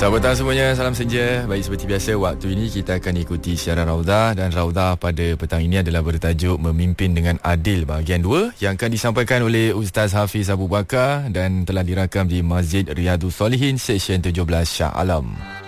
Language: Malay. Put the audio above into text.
Selamat petang semuanya, salam senja. Baik, seperti biasa waktu ini kita akan ikuti siaran Raudah, dan Raudah pada petang ini adalah bertajuk Memimpin dengan Adil bahagian 2 yang akan disampaikan oleh Ustaz Hafiz Abu Bakar dan telah dirakam di Masjid Riyadus Solihin Seksyen 17 Shah Alam.